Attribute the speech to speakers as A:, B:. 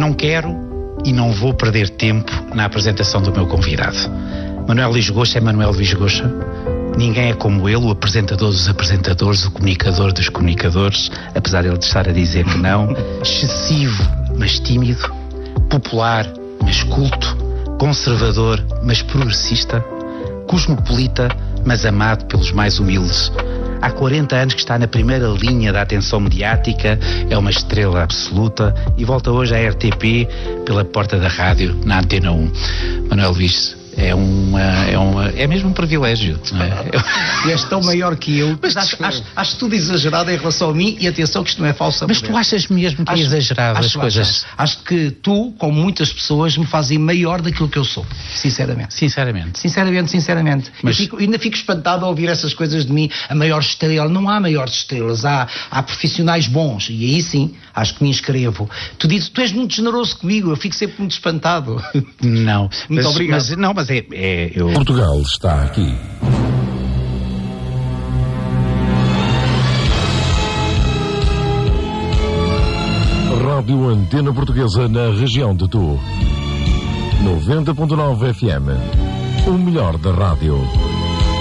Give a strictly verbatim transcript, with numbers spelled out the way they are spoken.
A: Não quero e não vou perder tempo na apresentação do meu convidado. Manuel Luís Goxa é Manuel Luís Goxa. Ninguém é como ele, o apresentador dos apresentadores, o comunicador dos comunicadores, apesar de ele estar a dizer que não. Excessivo, mas tímido. Popular, mas culto. Conservador, mas progressista. Cosmopolita, mas amado pelos mais humildes. Há quarenta anos que está na primeira linha da atenção mediática, é uma estrela absoluta e volta hoje à R T P pela porta da rádio, na Antena um. Manuel Luís, é uma, é uma, é mesmo um privilégio, não é?
B: E és tão maior que eu, mas acho, acho, acho tudo exagerado em relação a mim, e atenção que isto não é falso.
A: Mas tu achas mesmo que é exagerado as coisas?
B: Acho, acho que tu, como muitas pessoas, me fazem maior daquilo que eu sou, sinceramente.
A: Sinceramente?
B: Sinceramente, sinceramente. Mas... Eu fico, ainda fico espantado a ouvir essas coisas de mim, a maior estrela. Não há maiores estrelas, há, há profissionais bons, e aí sim, acho que me inscrevo. Tu dizes, tu és muito generoso comigo, eu fico sempre muito espantado.
A: Não.
B: Muito
A: mas,
B: obrigado.
A: Mas, não, mas é, é eu...
C: Portugal está aqui. Rádio Antena Portuguesa na região de Tu. noventa ponto nove F M. O melhor da rádio.